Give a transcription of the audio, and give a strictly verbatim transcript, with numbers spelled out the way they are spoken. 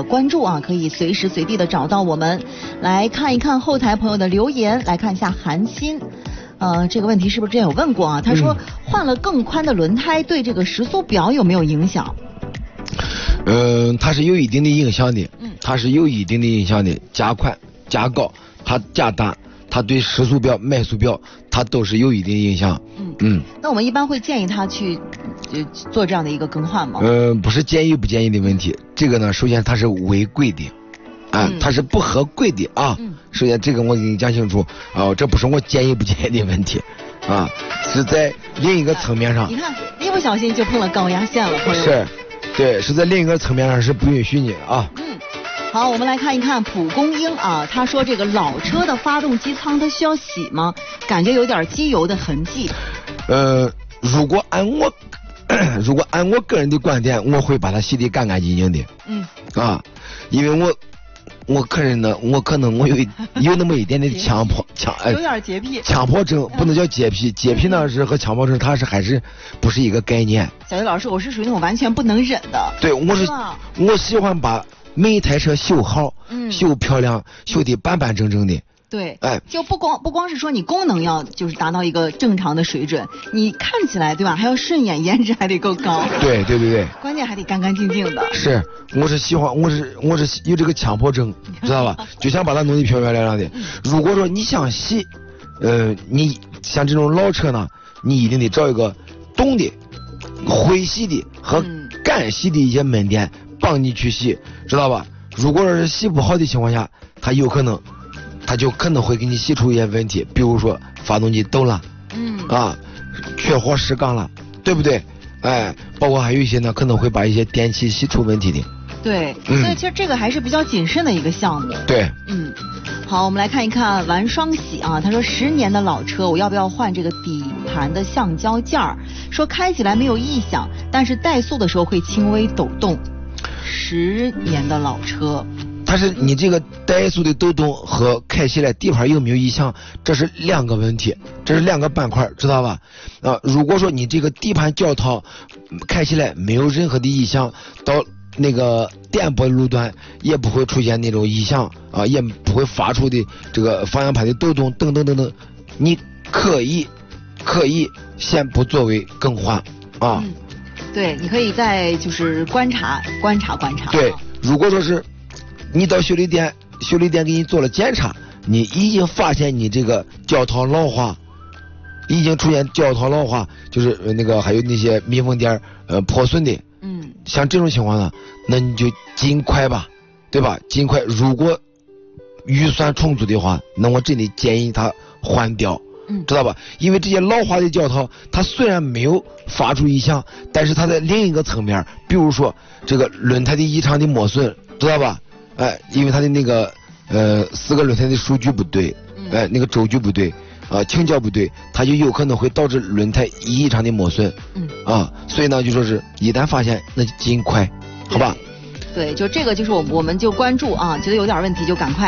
的关注啊，可以随时随地的找到我们。来看一看后台朋友的留言，来看一下韩鑫。呃，这个问题是不是之前有问过啊？他说、嗯、换了更宽的轮胎对这个时速表有没有影响？ 嗯、呃，它是有一定的影响的，嗯，它是有一定的影响的，加宽、加高、它加大，它对时速表、迈速表，它都是有一定影响。嗯嗯。 那我们一般会建议他去呃做这样的一个更换吗？ 嗯、呃，不是建议不建议的问题，这个呢，首先它是违规的。啊，它是不合规的啊！嗯、首先，这个我给你讲清楚啊，这不是我建议不建议的问题，啊，是在另一个层面上。 你看，一不小心就碰了高压线了，朋友。 是，对，是在另一个层面上是不允许你的啊。 嗯，好，我们来看一看蒲公英啊，他说这个老车的发动机舱它需要洗吗？感觉有点机油的痕迹。 呃，如果按我，如果按我个人的观点，我会把它洗得干干净净的。嗯。啊，因为我。我个人呢，我可能我有有那么一点点强迫强有点洁癖， 强迫症不能叫洁癖，洁癖呢是和强迫症它是还是不是一个概念。 小叶老师，我是属于那种完全不能忍的。 对，我是我喜欢把每一台车修好，嗯，修漂亮，修得板板正正的。 对，哎，就不光不光是说你功能要就是达到一个正常的水准，你看起来对吧，还要顺眼，颜值还得够高。 对对对对， 关键还得干干净净的。 是，我是喜欢，我是我是有这个强迫症，知道吧？就想把它弄得漂漂亮亮的。如果说你想洗，呃，你像这种老车呢，你一定得找一个懂的、会洗的和干洗的一些门店帮你去洗，知道吧？如果说是洗不好的情况下，它有可能。他就可能会给你洗出一些问题，比如说发动机抖了，嗯啊，缺火失缸了，对不对？哎，包括还有一些呢，可能会把一些电器洗出问题的。 对，嗯、所以其实这个还是比较谨慎的一个项目。 对， 嗯，好，我们来看一看玩双喜啊，他说十年的老车，我要不要换这个底盘的橡胶件儿？说开起来没有异响，但是怠速的时候会轻微抖动。十年的老车。 但是你这个怠速的抖动和开起来底盘有没有异响，这是两个问题，这是两个板块，知道吧？啊，如果说你这个底盘脚套开起来没有任何的异响，到那个颠簸路段也不会出现那种异响啊，也不会发出的这个方向盘的抖动等等等等，你可以可以先不作为更换啊。 嗯，对，你可以再就是观察观察观察。 对，如果说是。你到修理店，修理店给你做了检查，你已经发现你这个胶套老化，已经出现胶套老化，就是那个还有那些密封点呃破损的，嗯，像这种情况呢，那你就尽快吧，对吧？尽快，如果预算充足的话，那我真的建议他换掉，嗯，知道吧？因为这些老化的胶套，它虽然没有发出异响，但是它在另一个层面，比如说这个轮胎的异常的磨损，知道吧？哎，因为它的那个呃四个轮胎的数据不对，哎，那个轴距不对，啊、呃，倾角不对，它就有可能会导致轮胎异常的磨损，嗯，啊，所以呢，就说是一旦发现，那就尽快，好吧？ 对，就这个就是我我们就关注啊，觉得有点问题就赶快。